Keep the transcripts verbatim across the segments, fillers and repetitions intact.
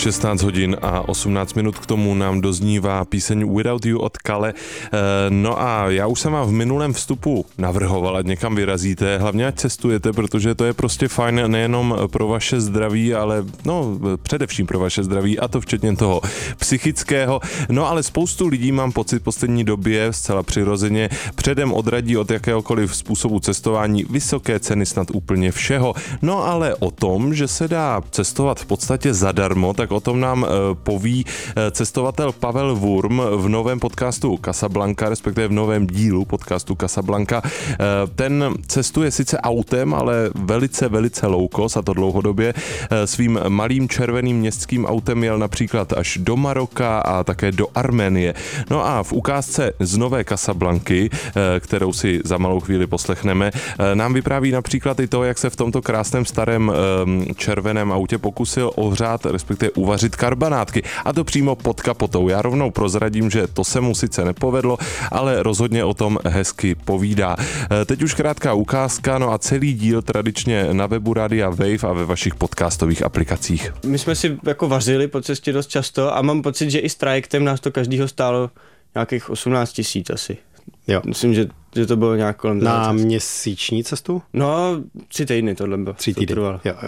šestnáct hodin a osmnáct minut, k tomu nám doznívá píseň Without You od Kale. No a já už jsem vám v minulém vstupu navrhoval, ať někam vyrazíte, hlavně ať cestujete, protože to je prostě fajn nejenom pro vaše zdraví, ale no především pro vaše zdraví, a to včetně toho psychického. No ale spoustu lidí, mám pocit, v poslední době zcela přirozeně předem odradí od jakéhokoliv způsobu cestování, vysoké ceny snad úplně všeho. No ale o tom, že se dá cestovat v podstatě zadarmo, tak o tom nám poví cestovatel Pavel Wurm v novém podcastu Casablanca, respektive v novém dílu podcastu Casablanca. Ten cestuje sice autem, ale velice, velice low cost, a to dlouhodobě. Svým malým červeným městským autem jel například až do Maroka a také do Arménie. No a v ukázce z nové Casablanky, kterou si za malou chvíli poslechneme, nám vypráví například i to, jak se v tomto krásném starém červeném autě pokusil ohřát, respektive uvařit karbanátky, a to přímo pod kapotou. Já rovnou prozradím, že to se mu sice nepovedlo, ale rozhodně o tom hezky povídá. Teď už krátká ukázka, no a celý díl tradičně na webu Rádia Wave a ve vašich podcastových aplikacích. My jsme si jako vařili po cestě dost často a mám pocit, že i s trajektem nás to každýho stálo nějakých osmnáct tisíc asi. Jo. Myslím, že, že to bylo nějak kolem na měsíční cestu? No, tři týdny tohle bylo. Tři týdny, jo, jo.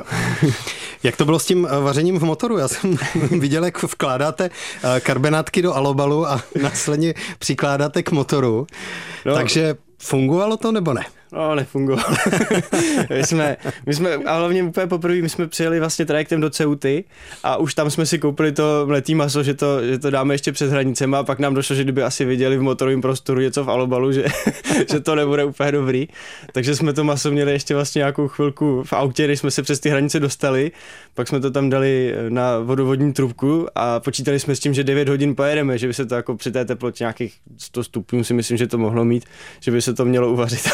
Jak to bylo s tím vařením v motoru? Já jsem viděl, jak vkládáte karbenátky do alobalu a následně přikládáte k motoru. No. Takže fungovalo to nebo ne? No, nefungovalo. my, jsme, my jsme, a hlavně úplně poprvé, my jsme přijeli vlastně trajektem do Ceuty a už tam jsme si koupili to mletý maso, že to, že to dáme ještě přes hranicema, a pak nám došlo, že kdyby asi viděli v motorovém prostoru něco v alobalu, že, že to nebude úplně dobrý. Takže jsme to maso měli ještě vlastně nějakou chvilku v autě, než jsme se přes ty hranice dostali, pak jsme to tam dali na vodovodní trubku a počítali jsme s tím, že devět hodin pojedeme, že by se to jako při té teplotě nějakých sto stupňů si myslím, že to mohlo mít, že by se to mělo uvařit.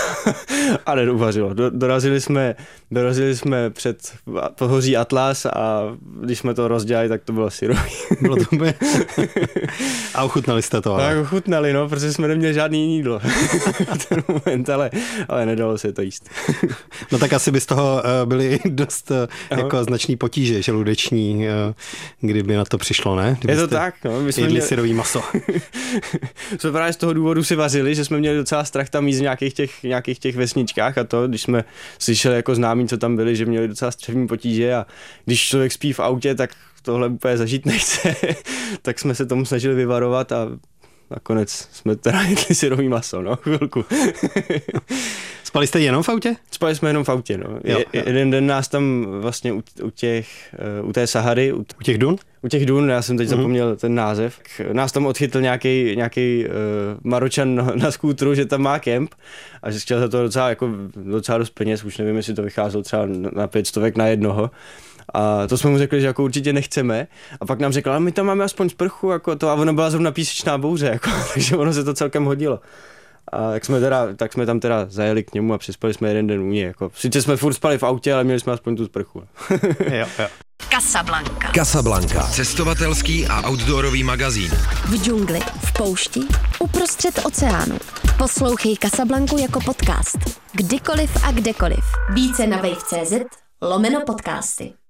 A neuvařilo. Do, dorazili jsme, dorazili jsme před pohoří Atlas a když jsme to rozdělali, tak to bylo syrový. Bylo to úplně... A ochutnali jste to, ale? Tak ochutnali, no, protože jsme neměli žádný jídlo v ten moment, ale, ale nedalo se to jíst. No tak asi by z toho byly dost jako značný potíže žaludeční, kdyby na to přišlo, ne? Kdybyste je to tak, no. My jsme jedli měli... syrový maso. jsme právě z toho důvodu si vařili, že jsme měli docela strach tam jíst v nějakých těch, nějakých těch vesničkách a to, když jsme slyšeli jako známí, co tam byli, že měli docela střevní potíže, a když člověk spí v autě, tak tohle úplně zažít nechce. Tak jsme se tomu snažili vyvarovat a nakonec jsme teda jedli syrový maso, no, chvilku. Spali jste jenom v autě? Spali jsme jenom v autě, no. Jo, je, jo. Jeden den nás tam vlastně u, u těch, u té Sahary. U, u těch dun? U těch dun, já jsem teď mm-hmm. zapomněl ten název. Nás tam odchytl nějaký nějaký uh, Maročan na, na skútru, že tam má kemp a že chtěl za to docela, jako, docela dost peněz, už nevím, jestli to vycházelo třeba na pět stovek na jednoho. A to jsme mu řekli, že jako určitě nechceme. A pak nám řekl, ale my tam máme aspoň sprchu, jako to, a ono byla zrovna písečná bouře, jako, takže ono se to celkem hodilo. A tak jsme, teda, tak jsme tam teda zajeli k němu a přespali jsme jeden den u něj. Jako. Sice jsme furt spali v autě, ale měli jsme aspoň tu sprchu. jo, jo. Casablanca. Casablanca. Cestovatelský a outdoorový magazín. V džungli, v poušti, uprostřed oceánu. Poslouchej Casablancu jako podcast. Kdykoliv a kdekoliv. Více na wave tečka cz lomeno podcasty.